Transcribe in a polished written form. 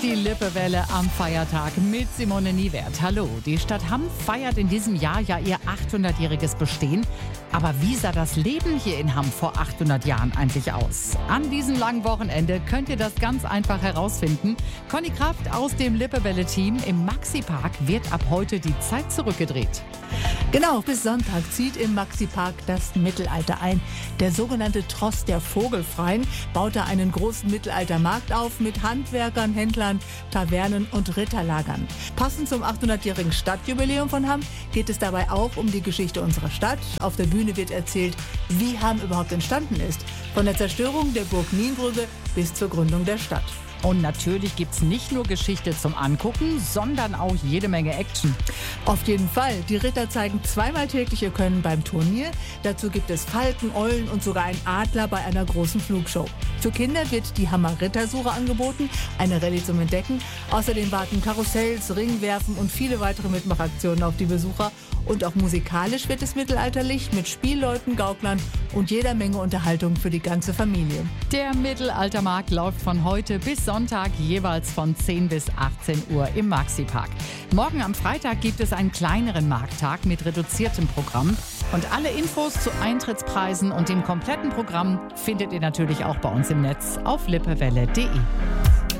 Die Lippewelle am Feiertag mit Simone Niewert. Hallo, die Stadt Hamm feiert in diesem Jahr ja ihr 800-jähriges Bestehen. Aber wie sah das Leben hier in Hamm vor 800 Jahren eigentlich aus? An diesem langen Wochenende könnt ihr das ganz einfach herausfinden. Conny Kraft aus dem Lippewelle-Team im Maxi-Park wird ab heute die Zeit zurückgedreht. Genau, bis Sonntag zieht im Maxi-Park das Mittelalter ein. Der sogenannte Tross der Vogelfreien baut da einen großen Mittelaltermarkt auf mit Handwerkern, Händlern, Tavernen und Ritterlagern. Passend zum 800-jährigen Stadtjubiläum von Hamm geht es dabei auch um die Geschichte unserer Stadt. Auf der Bühne wird erzählt, wie Hamm überhaupt entstanden ist. Von der Zerstörung der Burg Nienbrügge bis zur Gründung der Stadt. Und natürlich gibt's nicht nur Geschichte zum Angucken, sondern auch jede Menge Action. Auf jeden Fall. Die Ritter zeigen zweimal täglich ihr Können beim Turnier. Dazu gibt es Falken, Eulen und sogar einen Adler bei einer großen Flugshow. Für Kinder wird die Hammer Rittersuche angeboten, eine Rallye zum Entdecken. Außerdem warten Karussells, Ringwerfen und viele weitere Mitmachaktionen auf die Besucher. Und auch musikalisch wird es mittelalterlich mit Spielleuten, Gauklern und jeder Menge Unterhaltung für die ganze Familie. Der Mittelaltermarkt läuft von heute bis Sonntag jeweils von 10 bis 18 Uhr im Maxi-Park. Morgen am Freitag gibt es einen kleineren Markttag mit reduziertem Programm. Und alle Infos zu Eintrittspreisen und dem kompletten Programm findet ihr natürlich auch bei uns im Netz auf lippewelle.de.